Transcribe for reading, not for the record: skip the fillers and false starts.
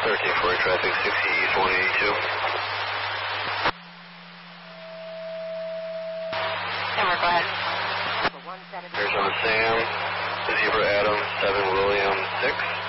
1340 traffic, 60 East 182. Hammer, go ahead. Arizona Sam, Zebra Adam, 7 William 6.